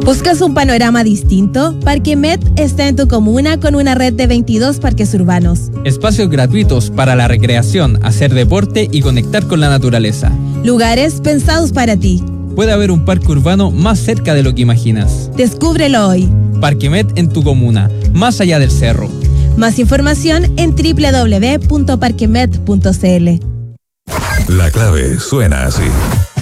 ¿Buscas un panorama distinto? Parque Met está en tu comuna con una red de 22 parques urbanos. Espacios gratuitos para la recreación, hacer deporte y conectar con la naturaleza. Lugares pensados para ti. Puede haber un parque urbano más cerca de lo que imaginas. Descúbrelo hoy. Parque Met en tu comuna, más allá del cerro. Más información en www.parquemet.cl. La clave suena así.